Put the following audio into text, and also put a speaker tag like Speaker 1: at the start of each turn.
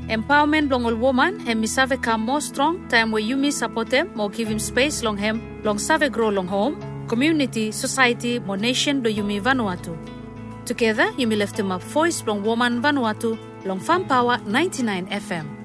Speaker 1: Empowerment long all woman hem misave come more strong time where you me support them more give him space long hem long save grow long home community society more nation do you me Vanuatu. Together you me lift him up voice long woman Vanuatu long Farm Power 99 FM.